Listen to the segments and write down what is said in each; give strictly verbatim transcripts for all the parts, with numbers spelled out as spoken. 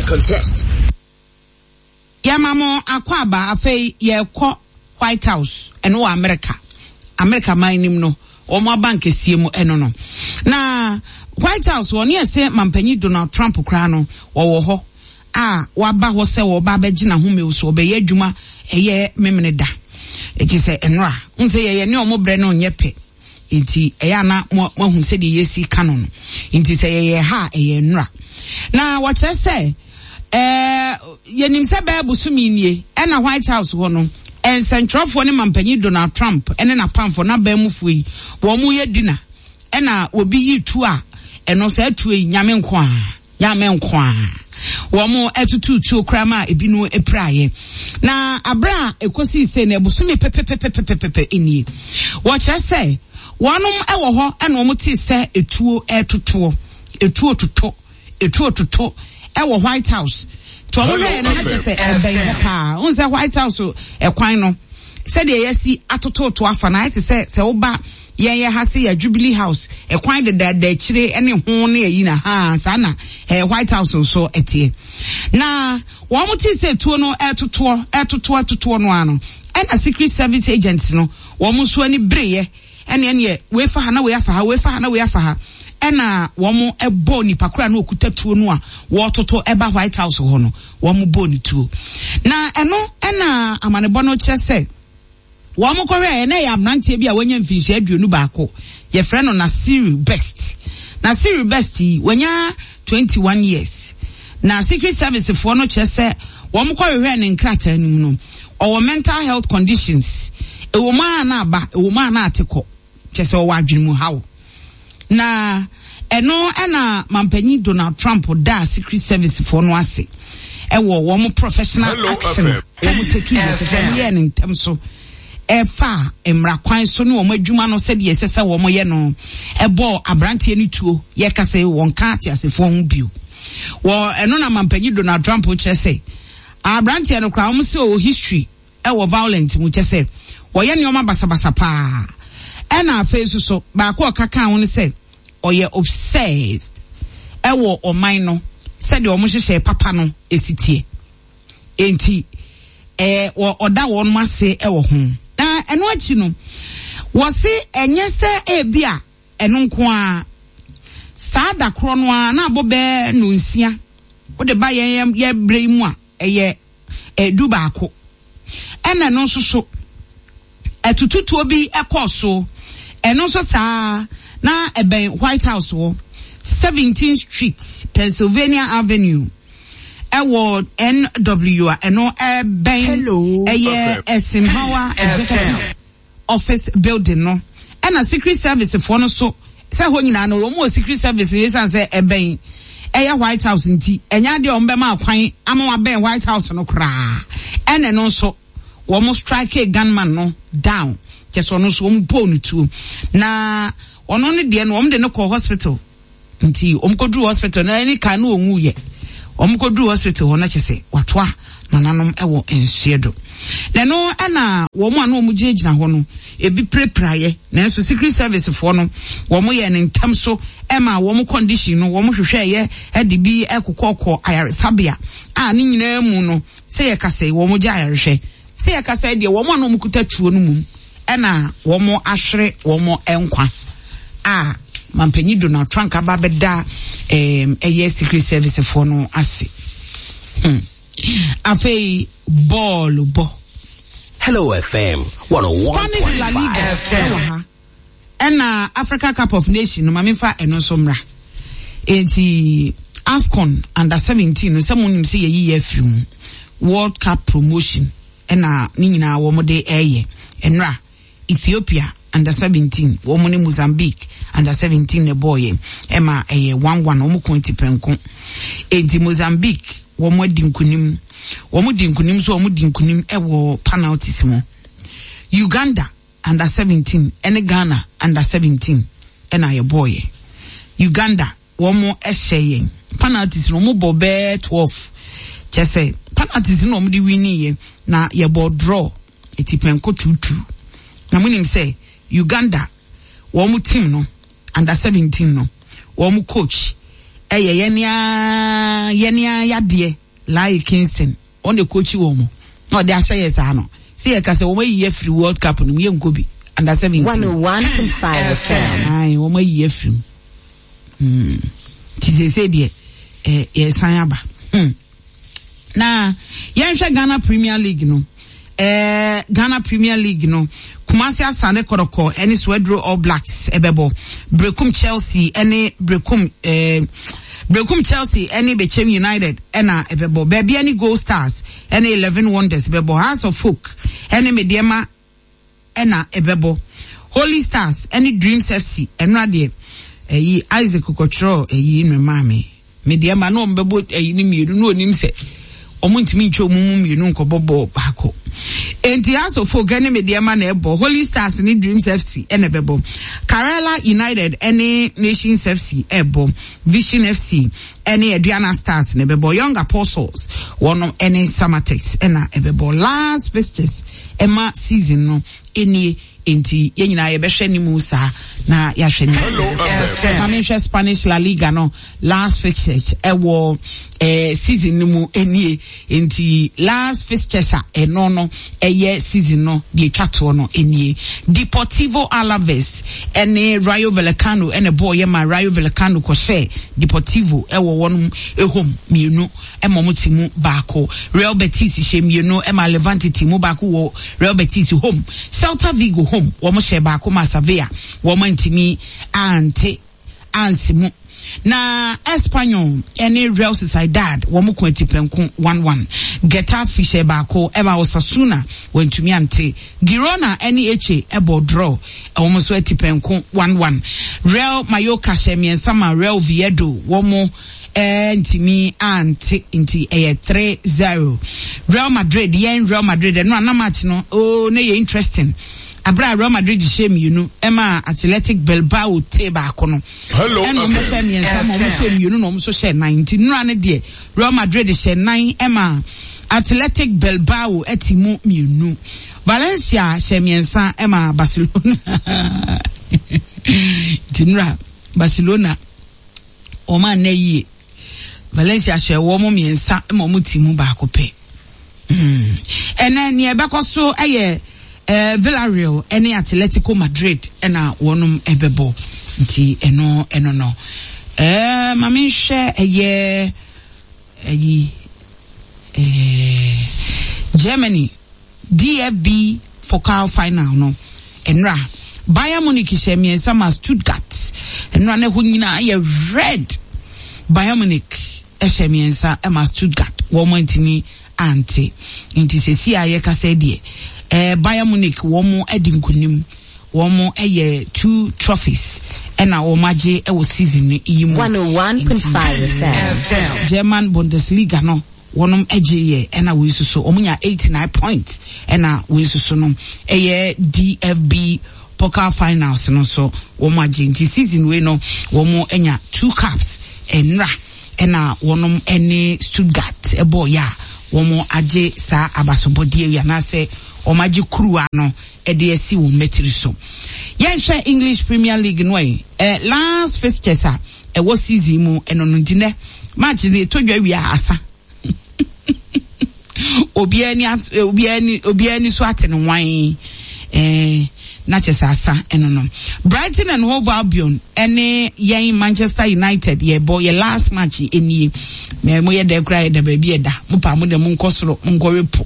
contest. Yamamo akwaba afei ye ko White House eno America. America minim no omo bank esiemu eno no. Na White House woni ese mampanyi Donald Trump kra no wo ho. Ah waba ho se wo ba beji na home so obeye adwuma eye memene da. Eti se enra nse ye ye ne omo bre no nyepe. Enti eya na mo hu se de yesi kanon. Enti se ye ye ha eye enra. Na what I say eh yenim se ba busumi nie e na White House ho no en sentrofo ne mampanyi Donald Trump ene na pamfo na ba mufu yi wo mu ye dina e na obi yi tu a eno se tu yi nyame nko a nyame nko a wo mu etutu tu krama ebinu epraye na abra ekosi se na busumi pepepepepepepe eni what I say wonum e wo ho e na wo mu ti se etuo etutuo etuo tuto etuo tuto e wo White House to wo re na ha se e ben pa un se White House e kwan no se de yesi atoto to afa na it se se wo ba yen ye ha se ya Jubilee House e kwan de da da kire ene ho na yi na ha sa na e White House so etie na wo mu ti se tuo no etoto etoto etoto no ano and a Secret Service agents no wo mu so ani breye ene ene we fa ha na we afa ha we fa ha na we afa ha ena womo ebo ni pakura na okuta tuo no a wo toto eba White House ho no womo bo ni tuo na eno ena amanebo no kire se womo kore na ya abnantie bi a wanya mfinhye aduonu baako ye frɛ no na Siri Best na Siri Best wanya twenty-one years na Secret Service for no kire se womo kore hwe ne nkrata nim no owo mental health conditions e wo ma na aba e wo ma na ateko kire se wo adwene mu hawo na eno ena mampanyi Donald Trump da Secret Service for no ase e wo wo mo professional Hello, action e mo take it ye ne ntem so e fa emra kwan so ne wo mo adwuma no se de yesese wo mo ye no e bo abrantie ni tuo ye ka se won ka ati asefo ho bio wo eno na mampanyi Donald Trump kire se abrantie no kra wo se o history e wo violent mu kire se wo ye ne o ma basabasa pa ena face so ba ko kaka won se oye obsessed ewo oman no said o mo hye papa no esitie enti eh wo oda won ma se ewo ho na eno achi no wo se enye se ebia eno nko a sada kro no a na abobe no nsia wo de ba ye ye bre mu a eye edu ba ko ena no so so etututu obi ekoso eno so saa na eben White House wo seventeenth Street Pennsylvania Avenue ewo N W eno eben eye Esimhawa Executive Office building no ena Secret Service for no so se ho nyina no mo Secret Service reason say eben eye White House nti enya de ombe ma kwan ama wa ben White House no kra ene no so wo mo strike a gunman no down keso no so mo pon tu na ono ne de no om de no call hospital nti om ko dru hospital na ni ka no onwu ye om ko dru hospital ho na chese watwa mananom ewo ensiedo na no ana wo mo ana om gina ho no ebi prepraye na so Secret Service for no wo mo ye ne ntam so ema wo mo condition no wo mo hwehwe ye e de bi ekokokọ ayaresabia a ni nyina mu no se ye kase wo mo ja ayarehwe se ye kase de wo mo ana om kuta tuo no mum ena wo mo ahwere wo mo enkwa a mampanyi Donald Trump ababeda em eye Secret Service for no ase hmm afei ball bo Hello F M one oh one point five F M ena Africa Cup of Nations no mamfa eno so mra enti AFCON under seventeen no someone say ye film World Cup promotion ena ni nyina wo mo de eye enra Ethiopia under seventeen wo mo ni Mozambique under seventeen ne boy ema eye one one wo mo konti penko enti Mozambique wo mo di nkunim wo mo di nkunim so wo mo di nkunim e wo penalties mo Uganda under seventeen ene Ghana under seventeen ena ye boy Uganda wo mo ehye penalties no mo bo be twelve chese penalties no mo di wini na ye bo draw eti penko two two na munim say Uganda wo mo team no under seventeen no wo mo coach eye yenia yenia yade Lai Kingston on the coach womo no de ahye yes ano see e ka se wo mayi free World Cup no ye nkobi under seventeen one oh one point five F M ai wo mayi free mm ti se se de eh yes aba hmm na yenhwe Ghana Premier League no eh Ghana Premier League no Kumasi Asante Kodoko any Swedro All Blacks ebebo Brekum Chelsea any Brekum eh Brekum Chelsea any Bechem United ena ebebo baby any Gold Stars any eleven Wonders ebebo House of Folk any Mediema ena ebebo Holy Stars any Dreams F C enra de eyi Isaac Kokotro eyi nwemame Mediema no mbebo eyi ni mienu no onim se omuntimi ncho mumu mienu nkobobo bako enti House of Folk any Mediema na ebo Holy Stars any Dreams F C ena ebebo Karela United any Nations F C ebo Vision F C any Adriana Stars na ebebo Young Apostles one any Samatex ena ebebo last fixtures Emma season no any enti yenyina yebehwe ni musa na yahwe ni Spanish Spanish La Liga no last fixtures ewo eh season ni mu enie enti last fixtures a eno no eye season no de twato no enie Deportivo Alaves ene Rayo Vallecano ene boy ye ma Rayo Vallecano ko share Deportivo ewo wonum ehom mienu emomotimu baako Real Betis she mienu ema Levante timu baako wo Real Betis home Celta Vigo home womo share baako ma Sevilla womo ntimi ante ansimu na Espanyol any Real Sociedad womo kwenti penku one one Getafe share baako ema Osasuna wentumi ante Girona any Eche ebo draw womo so eti penku one one Real Mallorca share miensa ma Real Oviedo womo ntimi anti inti eh three zero Real Madrid yen Real Madrid no na match no oh na ye interesting abra Real Madrid shame you know Emma Athletic Bilbao te ba kono hello eno me fam yen sam mo shame you know no so share ninety no ane de Real Madrid share nine Emma Athletic Bilbao etimu mienu Valencia share miensa Emma Barcelona tinra Barcelona o ma na yi Valencia share wo mo miensa Emma mo timu ba ko pe mm ena ni e bekoso eye eh Villarreal any Atletico Madrid ena wonum ebebo nti eno eno no eh mami hwe eye eyi eh Germany D F B Pokal final no enra Bayern Munich hwe miensa ma Stuttgart enra na hunyina ye red Bayern Munich hwe miensa ma Stuttgart wo mo ntimi anti nti sesi aye ka se de eh Bayern Munich womo edinkunim womo eye two trophies ena womaje e wo season ni yimu one oh one point five F M German Bundesliga no wonom eje ena we suso omunya eighty-nine points ena we suso no eye D F B Pokal finals no so womaje nti season we no womo enya two caps enra ena wonom ene Stuttgart ebo ya womo aje sa abasobodie ya na se omaji kruwa no ede esi wo metri so yenhwe English Premier League no eh last fixtures a e wo season mu eno no dine match ni todwa wi asa obi ani obi ani obi ani so atene wan eh na chesa asa eno no Brighton and Hove Albion ene yen Manchester United ye boy ye last match eni me mo ye de kra ye da ba bi eda mo pa mo de mo nkosoro nkwepo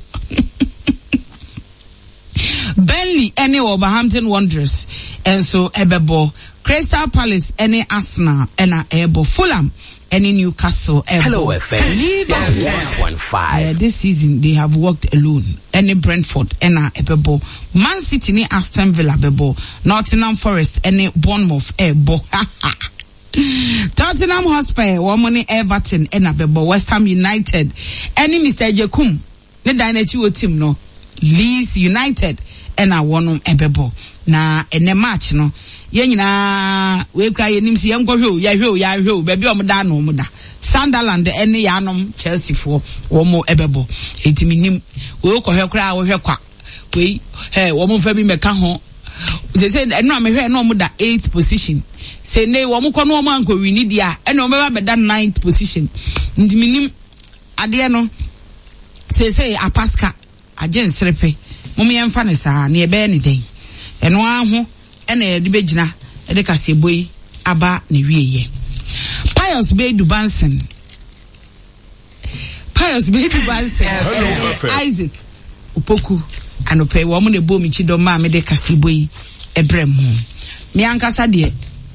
Burnley any Wolverhampton Wanderers and so ebebo Crystal Palace any Arsenal ena ebo Fulham any Newcastle ebo Hello F M one point five uh, this season they have worked alone any Brentford ena ebebo Man City ni Aston Villa bebo Nottingham Forest any Bournemouth ebo Tottenham Hotspur womoni Everton ena bebo West Ham United any Mister Jekum ne dynasty wo team no Leeds United ena wonum ebebo na ene match no yenyina we kra yenim si yenkwohwe ya hwe ya hwe ba bi omda na omda Sunderland ene yanom Chelsea fo womo ebebo etiminim we kohwe kra wo hwe kwa we he womo fa bi meka ho se se eno amehwe na omda eighth position say ne wo mo kono mo anko wini dia e no me ba beda ninth position ndiminim ade no say say apaska agen srepe mum yemfa ne saa ne ebe ne den eno aho e na ye de begina e de kase boyi aba ne wieye Pius Bedu Bansen Pius Bedu Bansen Isaac Opoku anope wo mo ne bo mi chido ma me de kase boyi ebrem me ankasa de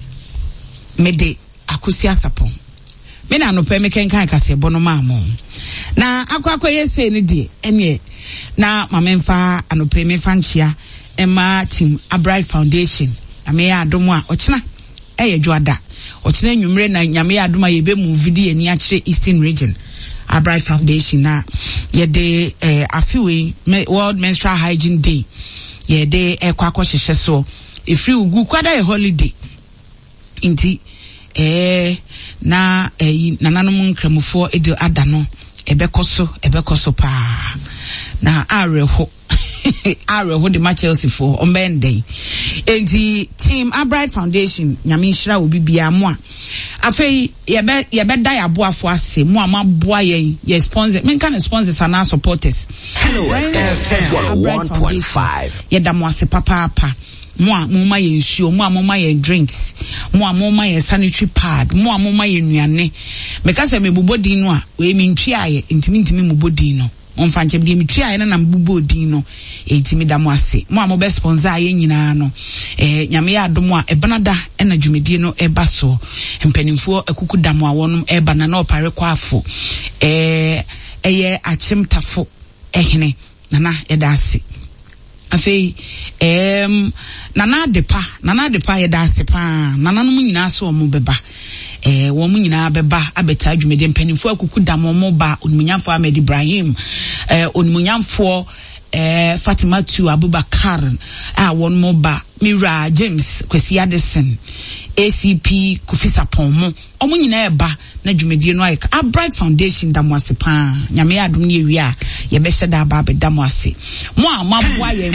me de akosi asapon me na anope me kenkan kase bo no ma mo na akwakwa yese ne de ene na mamemfa anope me fanchia Emma Team Abright Foundation ame ya adomo a ochina eye dwada ochina nwumre na nyame ya adoma ye be move di ani akire Eastern Region Abright Foundation na ye de eh, afiwe World Menstrual Hygiene Day ye de ekwa akohyehe so ifri ugu kwada ye holiday inti eh na eh nananom nkramufo edo adano ebekoso ebekoso pa na areho areho de ma Chelsea for on Monday enti Team Abright Foundation nyame nhira obi bia mo a afei ye be ye be da yaboafo ase mo amaboa ye ye sponsor men kan sponsors and our supporters Hello F M one oh one point five ye da mo ase papa papa mo a mo ma ye nsuo mo a mo ma ye drinks mo a mo ma ye sanitary pad mo a mo ma ye nuane me ka se me bobodin no a we mi ntwi aye ntimi ntimi mo bodin no on fanchem de mi twi aye na na bobodin no etimi da mo ase mo a mo be sponsor aye nyina no eh nyame ya adom a ebanada na dwumedie no eba so mpanimfo akuku da mo a wonum eba na na opare kwafo eh eye achimtafo ehene na na eda ase afei em nana depa nana depa ye da ase pa nana no nyina so o mo beba eh wo mu nyina beba abeta adwumede mpanimfo akuku da mo mo ba onmunyamfo Ahmed Ibrahim eh onmunyamfo eh Fatima Tu Abubakar ah won mo ba Mira James Kwesi Addison A C P Kufisa Pomo omo nyina eba na dwumedie no ayeka Abright Foundation da mo ase pa nyame adom ne wi a ye be hyeda aba be da mo ase mo a maboa ye mo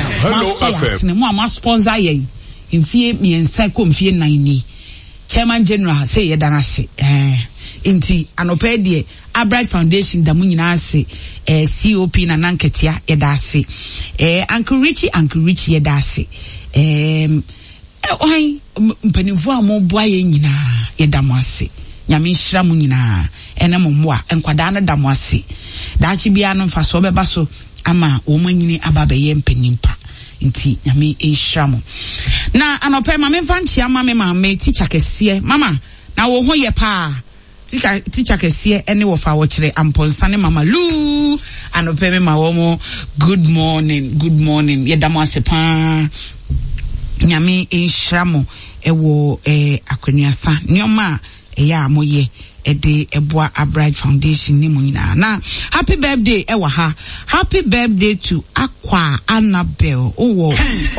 a mo a sponsor ye mfie miensa ko mfie nan ni Chairman General say ye danase eh inti anope de Abright Foundation da munyina ase eh C O P na nanketia ye da ase eh Uncle Richie Uncle Richie ye da ase eh ohan mpanimfo amo boa ye nyina ye da mo ase nyame nhira mu nyina ene mo mo a enkwada na da mo ase da achi bia no mfa so beba so ama wo manyini aba be ye mpanimpa inti nyame nhira mu na anope ma me mfa nchia ma me ma me teacher kese mama na wo ho ye pa teacher teacher kese ene wo fa wo kire amponsane mama lu anope me ma wo mo good morning good morning ye da mo ase pa nyame nhira mu ewo eh akwanuasa nyoma eya moye ede eboa Abright Foundation ni munyina na happy birthday ewa ha happy birthday to Aqua Annabelle owo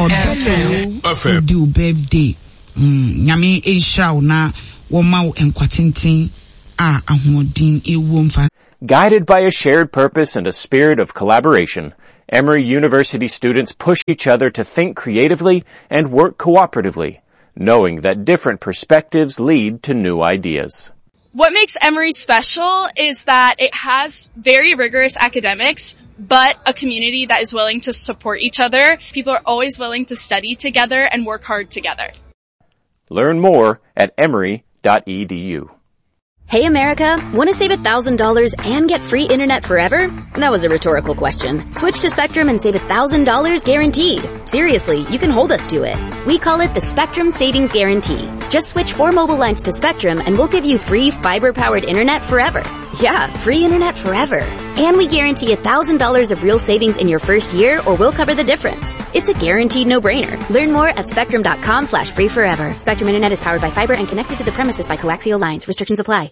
odo do birthday mm nyame ehira na wo ma wo enkwatenten a ahomodin ewo mfa. Guided by a shared purpose and a spirit of collaboration, Emory University students push each other to think creatively and work cooperatively, knowing that different perspectives lead to new ideas. What makes Emory special is that it has very rigorous academics, but a community that is willing to support each other. People are always willing to study together and work hard together. Learn more at emory dot e d u. Hey America, want to save one thousand dollars and get free internet forever? That was a rhetorical question. Switch to Spectrum and save one thousand dollars guaranteed. Seriously, you can hold us to it. We call it the Spectrum Savings Guarantee. Just switch four mobile lines to Spectrum and we'll give you free fiber-powered internet forever. Yeah, free internet forever. And we guarantee one thousand dollars of real savings in your first year or we'll cover the difference. It's a guaranteed no-brainer. Learn more at spectrum.com slash free forever. Spectrum Internet is powered by fiber and connected to the premises by coaxial lines. Restrictions apply.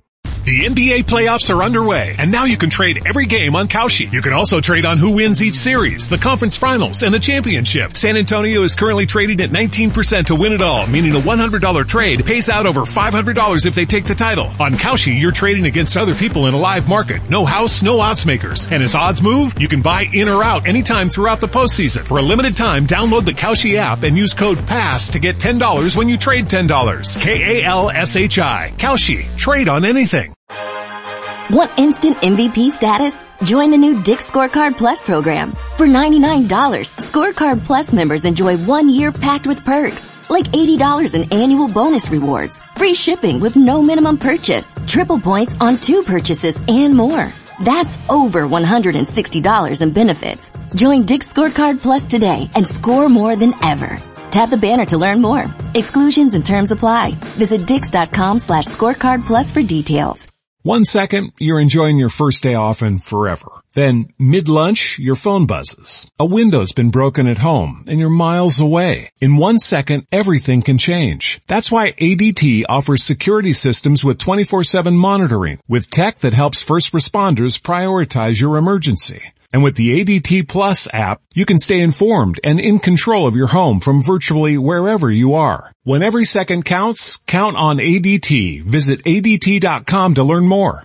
The N B A playoffs are underway, and now you can trade every game on Kalshi. You can also trade on who wins each series, the conference finals, and the championship. San Antonio is currently trading at nineteen percent to win it all, meaning a one hundred dollars trade pays out over five hundred dollars if they take the title. On Kalshi, you're trading against other people in a live market. No house, no odds makers. And as odds move, you can buy in or out anytime throughout the postseason. For a limited time, download the Kalshi app and use code PASS to get ten dollars when you trade ten dollars. K A L S H I. Kalshi. Trade on anything. Want instant M V P status? Join the new Dick's Scorecard Plus program. For ninety-nine dollars, Scorecard Plus members enjoy one year packed with perks, like eighty dollars in annual bonus rewards, free shipping with no minimum purchase, triple points on two purchases, and more. That's over one hundred sixty dollars in benefits. Join Dick's Scorecard Plus today and score more than ever. Tap the banner to learn more. Exclusions and terms apply. Visit dix.com slash scorecard plus for details. One second, you're enjoying your first day off and forever. Then, mid-lunch, your phone buzzes. A window's been broken at home, and you're miles away. In one second, everything can change. That's why A D T offers security systems with twenty-four seven monitoring, with tech that helps first responders prioritize your emergency. And with the A D T Plus app, you can stay informed and in control of your home from virtually wherever you are. When every second counts, count on A D T. Visit A D T dot com to learn more.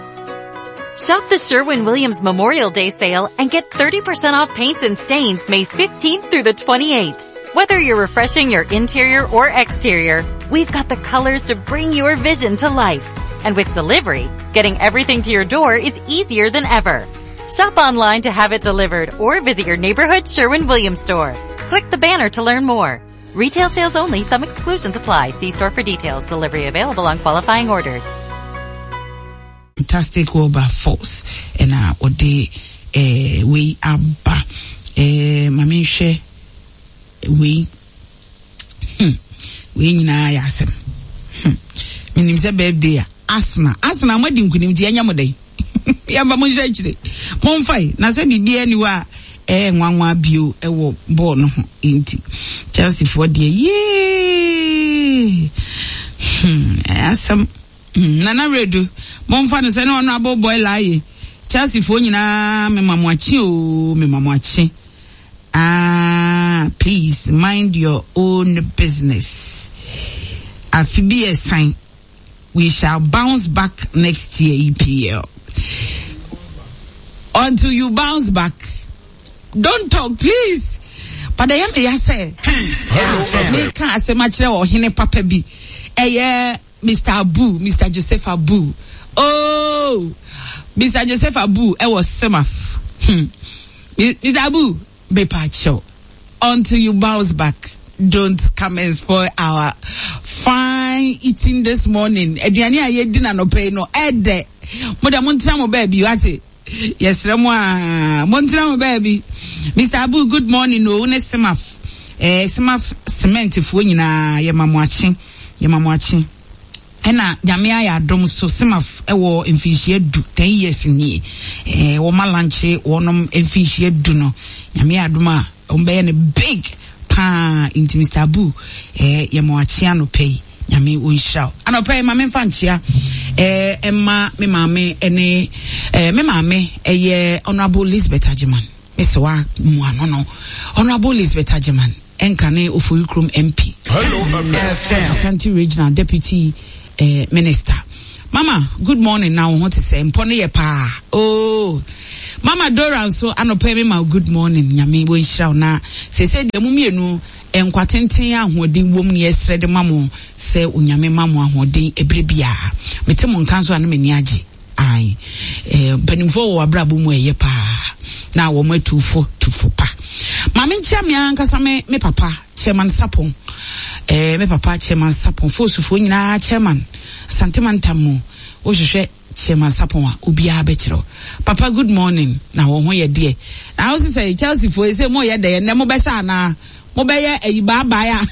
Shop the Sherwin-Williams Memorial Day sale and get thirty percent off paints and stains May fifteenth through the twenty-eighth. Whether you're refreshing your interior or exterior, we've got the colors to bring your vision to life. And with delivery, getting everything to your door is easier than ever. Shop online to have it delivered or visit your neighborhood Sherwin-Williams store. Click the banner to learn more. Retail sales only. Some exclusions apply. See store for details. Delivery available on qualifying orders. Fantastic over force. And uh, ode eh we abba eh mamishe we hmm we nyina yasem hmm minim se birthday asma asma mo di nkunim di anya mo dai yamba mo jajire mo mfai na se bibia ni wa eh nwanwa bio e wo ball no ho enti Chelsea for the ye hmm asam nana redu mo mfa no se no no abo boy lai Chelsea for nyina me mamwachi o me mamwachi ah please mind your own business afibi a sign we shall bounce back next year E P L. Until you bounce back, don't talk, please. But I am here say, me can't say much or hine papa bi. Eh, Mister Abu, Mister Joseph Abu. Oh, Mister Joseph Abu, I was summer. Hmm. Mister Abu, be pacho. Until you bounce back, don't come and spoil our fine eating this morning. Ediani aye dinner no pay no ede. Moda montra mo baby, what it? Yes, Ramwa, montra mo baby. Mister Abu, good morning. No, une semaf. Eh, semaf cement if we na ye mamwachi, ye mamwachi. Ena jamia ya dom so semaf ewo emfishie du ten years ni. Eh, wo malanche wonom emfishie du no. Jamia duma ombe ne big pa into Mister Abu. Eh, ye mamwachi ano pay. Nyame wonhyira anopɛ ma me mfanchia eh emma me maame ene eh me maame eye Honorable Elizabeth Agyemang ese wa mu ano no Honorable Elizabeth Agyemang enkane Ofoyukrom M P hello Ashanti Regional Deputy eh Minister. Mama, good morning. Now what to say mpone ye pa oh Mama Dora so anopɛ me ma good morning nyame wonhyira na se se de mu mienu enkwatenten ahoden wom ne esre de mamo se onyame mamo ahoden ebrebia mete mo nkan so an mani age ai eh banimfo wo abrabo mu eye pa na wo matufo tufo pa ma me nchia me ankasa me me papa chairman sapon eh me papa chairman sapon fosufo nyina chairman santimantamu wo hwehwe chairman sapon a obia be kiro papa good morning na wo ho ye de na wo say Chelsea fo say mo ye de ne mo be sha na mobeye ayi baba ya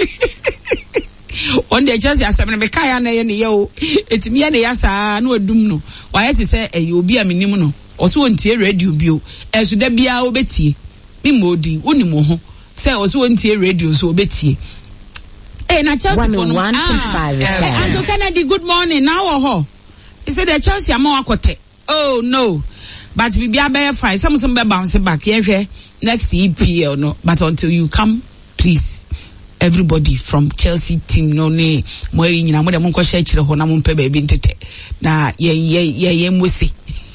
on the Chelsea asem me kai na ye ne ye o etimi ye ne ya saa na odum no wa ye ti say ayi obi a menim no oso ontie radio bio esu da bia obetie mi modi onimo ho say oso ontie radio so obetie eh na Chelsea for no ah Uncle Kennedy good morning now ho He said the Chelsea am akote. Oh no. But we be a fine. Some some be bounce back here next E P L no. But until you come, please, everybody from Chelsea team no ne mo nyina mo de mo nko share kire ho na mo mpe baby ntete. Na ye ye ye ye mosi.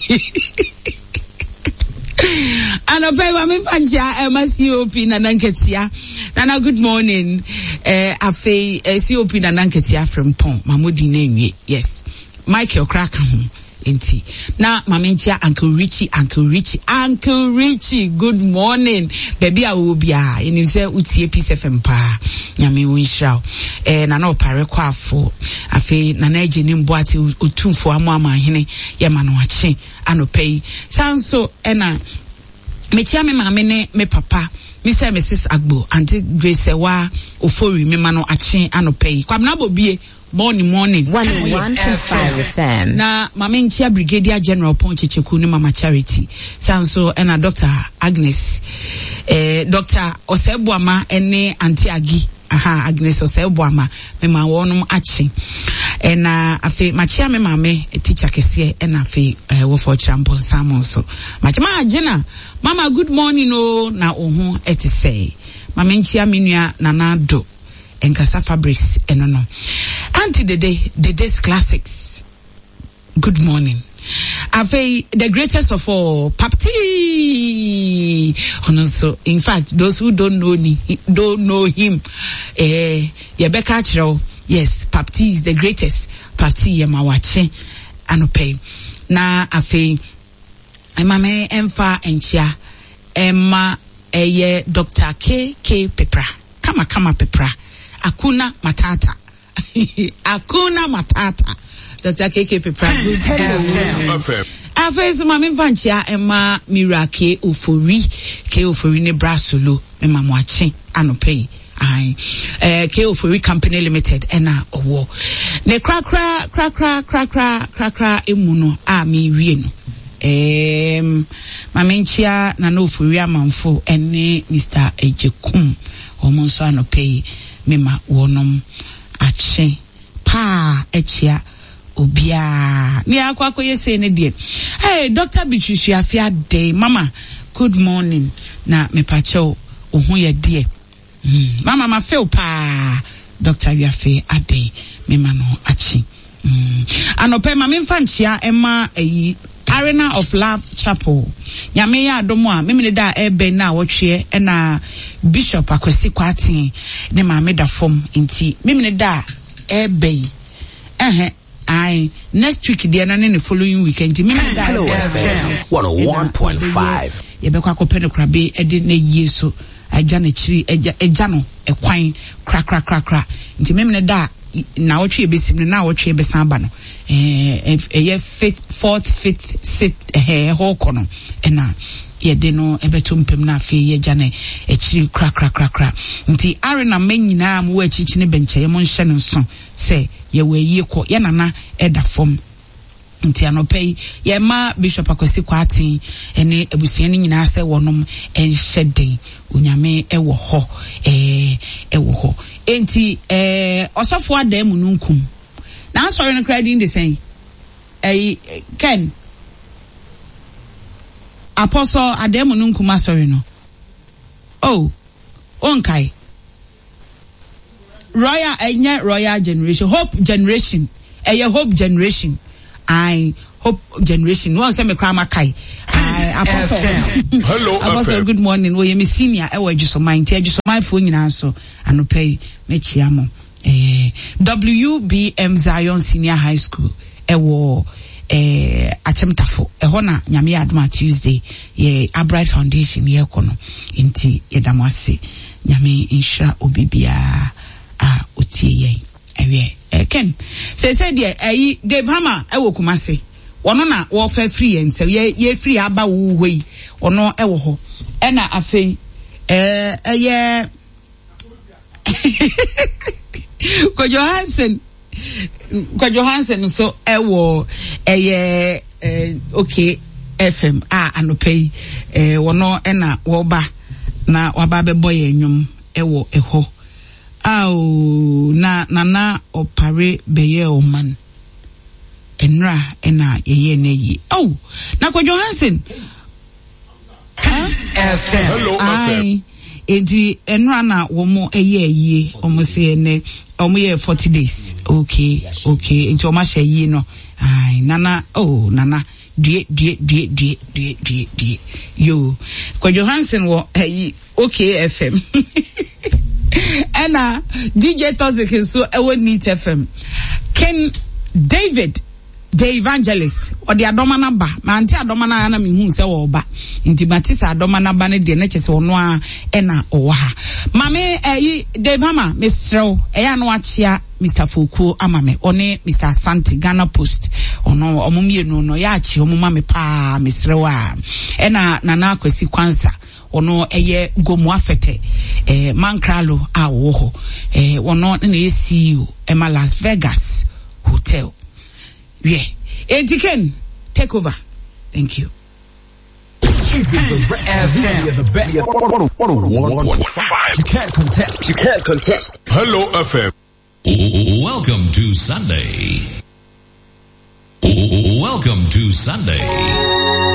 Ano pe ma me fancha e ma C O P na nanketia. Nana good morning. Eh afi C O P na nanketia from Pon. Mamodi na nwie. Yes. Michael Crack home. Inti. Na mamentia Uncle Richie, Uncle Richie, Uncle Richie, good morning. Baby I will be ah. You say utie Peace F M pa. Nyame winshaw. Eh na no pare kwafo. Afi na na eje ni mboate utumfo amu ama hene ye ma no ache anopei. Sanso ena metia me mame ne me papa. Mister Missus Agbo, Auntie Grace wa ofori me ma no ache anopei. Kwamna bobie morning morning one oh one point five F M. Na mama nchia Brigadier General Ponchecheku ni Mama Charity sanso ena Doctor Agnes eh Doctor Osebuama ene Auntie Agi aha Agnes Osebuama me ma wonum achi ena afi machia me mame teacher kese ena afi eh, wo for champon salmon so machima agina mama good morning o na ohu eti say mama nchia menua nanado Enkasa Fabrics eno no Auntie Dede Dede's Classics, good morning. Afe the greatest of all Papti so in fact those who don't know ni don't know him eh Yebeka Chiro yes Papti is the greatest Papti Yemawache anope na afe emame emfa enchia emma eye Doctor K K Pepra kama kama Pepra Akuna Matata. Akuna Matata. Doctor K K Pepra. Afes mami vanchia ema mirake ufori ke ufori ne brasolo me mamwache anopei. Ai eh ke ufori company limited ena owo. Ne kra kra kra kra kra kra kra kra emuno a mi wie no. Em mami nchia na no ufori amanfo ene Mister Ejekum omonso anopei. Mema wonom ache pa echia obia ni akwa koye say ne die hey Doctor Bichushi afia day mama good morning na me pacho ohun ye die mm. Mama ma feel pa Doctor Yafe ade mema no ache mm. Anope ma me mfanchia ema eyi Arena of Love Chapel. Nyame ya adomo a memene da ebe na wotwe e na Bishop Akwesi Kwati ne maame da form nti memene da ebe eh I next week the na ne following weekend memene da one oh one point five ye be kwa kopene krabe e de na yeso aja na chiri eja eja no ekwan kra kra kra kra nti memene da na wotwe e besim na wotwe e besan ba no eh eh fifth fourth fifth sixth eh hoko no ena ye de no ebeto mpem na afi ye jane echiri kra kra kra kra nti arena manyina am wo achichi ne benche ye mo nhye no so se ye we yie ko ye nana eda form nti anopei ye ma Bishop Akwesi Kwati ene ebusua ni nyina se wonom enhye den onyame ewo ho eh ewo ho enti eh osofo adam nunkum na sorry no credit in the same eh Ken Apostle Ademo Nunkuma sorry no. Oh, onkai. Royal enya Royal Generation, Hope Generation, eh Hope Generation. I Hope Generation. No one say me krama kai. I Apostle. Hello, Apostle. Good morning. We me senior. I was just on my just on my phone now so and pay me chiamo. Eh W B M Zion Senior High School. Ewo. Eh, achemtafo ehona nyame adoma Tuesday ye Abright Foundation ye kono inti ye damase nyame insha obibia a otie ye ewe eh Ken say say there eh Dave Hammer ewo Kumase wono na wo fa free en say ye ye free aba wo hoi ono ewo ho ena afei eh eh ko Johansen Kwa Johansen so ewo eye eh okay F M ah anopei eh wono ena woba na waba bebo ye nwom ewo eho au na nana opare beye oman enra ena yeye na yi. Oh, na kwa Johansson. F M. Hello F M. Edi enra na womo eye yi omo se ene omo ye forty days. Okay, okay. Nti omo hye yi no. Ai nana oh nana die die die die die die die yo kwa Johansson wo ayi okay F M. Ena D J Toxic so ewo Neat F M. Ken David the evangelist or the adoma na ba ma anti adoma na na mehu se wo ba nti batisa adoma na ba ne de na kyese ono a ena owa ha mame eh Devama Misrew eya no achia Mister Foku amame one Mister Asante Ghana Post ono omumienu no ya achi omuma pa Misrew a ena nana akwasi kwansa ono eye gomu afete eh mankralo a wo ho eh ono na e C E O ema Las Vegas Hotel. Yeah. Etiken, take over. Thank you. F M. The best. one point five. You can't contest. You can't contest. Hello F M. Welcome to Sunday. Welcome to Sunday.